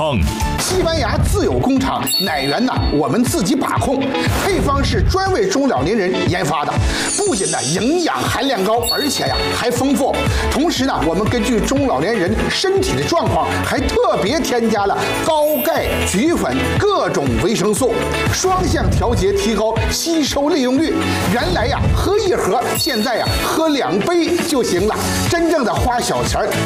康。 西班牙自有工厂，奶源呢我们自己把控，配方是专为中老年人研发的，不仅呢营养含量高，而且呀还丰富。同时呢，我们根据中老年人身体的状况，还特别添加了高钙、菊粉各种维生素，双向调节，提高吸收利用率。原来呀喝一盒，现在呀喝2杯就行了。真正的花小钱